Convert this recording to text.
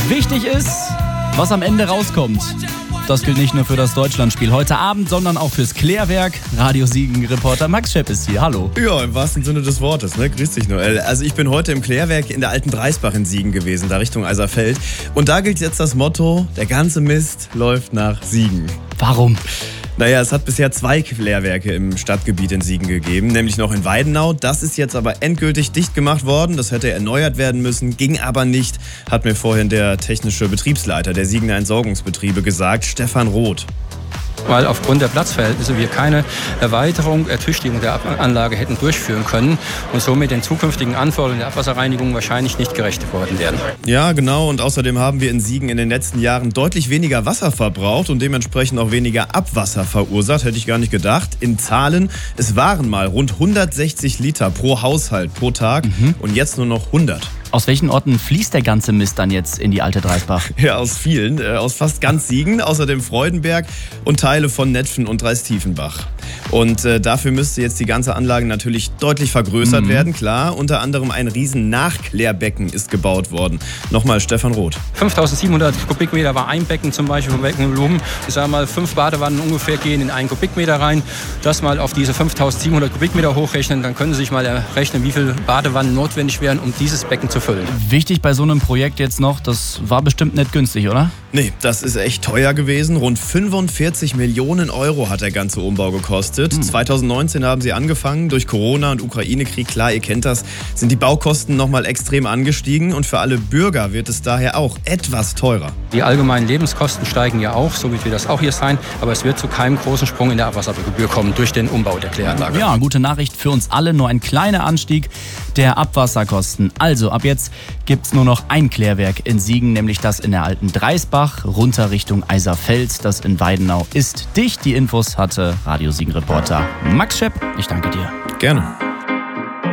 Wichtig ist, was am Ende rauskommt. Das gilt nicht nur für das Deutschlandspiel heute Abend, sondern auch fürs Klärwerk. Radio Siegen-Reporter Max Schepp ist hier. Hallo. Ja, im wahrsten Sinne des Wortes. Ne? Grüß dich, Noel. Also ich bin heute im Klärwerk in der alten Dreisbach in Siegen gewesen, da Richtung Eiserfeld. Und da gilt jetzt das Motto, der ganze Mist läuft nach Siegen. Warum? Naja, es hat bisher 2 Klärwerke im Stadtgebiet in Siegen gegeben, nämlich noch in Weidenau. Das ist jetzt aber endgültig dicht gemacht worden. Das hätte erneuert werden müssen, ging aber nicht, hat mir vorhin der technische Betriebsleiter der Siegener Entsorgungsbetriebe gesagt, Stefan Roth. Weil aufgrund der Platzverhältnisse wir keine Erweiterung, Ertüchtigung der Anlage hätten durchführen können und somit den zukünftigen Anforderungen der Abwasserreinigung wahrscheinlich nicht gerecht geworden wären. Ja, genau. Und außerdem haben wir in Siegen in den letzten Jahren deutlich weniger Wasser verbraucht und dementsprechend auch weniger Abwasser verursacht. Hätte ich gar nicht gedacht. In Zahlen, es waren mal rund 160 Liter pro Haushalt pro Tag und jetzt nur noch 100. Aus welchen Orten fließt der ganze Mist dann jetzt in die alte Dreisbach? Ja, aus vielen. Aus fast ganz Siegen, außerdem Freudenberg und Teile von Netphen und Dreistiefenbach. Und dafür müsste jetzt die ganze Anlage natürlich deutlich vergrößert werden, klar. Unter anderem ein riesen Nachklärbecken ist gebaut worden. Nochmal Stefan Roth. 5700 Kubikmeter war ein Becken zum Beispiel vom Beckenvolumen. Ich sage mal, 5 Badewannen ungefähr gehen in 1 Kubikmeter rein. Das mal auf diese 5700 Kubikmeter hochrechnen, dann können Sie sich mal errechnen, wie viele Badewannen notwendig wären, um dieses Becken zu füllen. Wichtig bei so einem Projekt jetzt noch, das war bestimmt nicht günstig, oder? Nee, das ist echt teuer gewesen. Rund 45 Millionen Euro hat der ganze Umbau gekostet. 2019 haben sie angefangen. Durch Corona und Ukraine-Krieg, klar, ihr kennt das, sind die Baukosten nochmal extrem angestiegen. Und für alle Bürger wird es daher auch etwas teurer. Die allgemeinen Lebenskosten steigen ja auch, so wie wir das auch hier sein. Aber es wird zu keinem großen Sprung in der Abwassergebühr kommen durch den Umbau der Kläranlage. Ja, gute Nachricht für uns alle. Nur ein kleiner Anstieg der Abwasserkosten. Also ab jetzt gibt's nur noch ein Klärwerk in Siegen, nämlich das in der alten Dreisbach, runter Richtung Eiserfeld. Das in Weidenau ist dicht. Die Infos hatte Radio Siegen-Reporter Max Schepp. Ich danke dir. Gerne.